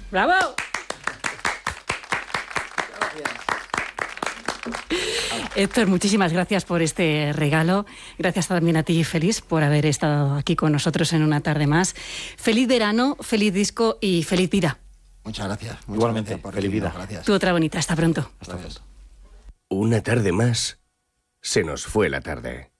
¡Bravo! Héctor, muchísimas gracias por este regalo. Gracias también a ti, Félix, por haber estado aquí con nosotros en una tarde más. Feliz verano, feliz disco y feliz vida. Muchas gracias. Igualmente, Gracias por feliz vida. Gracias. Tu otra bonita. Hasta pronto. Hasta luego. Una tarde más, se nos fue la tarde.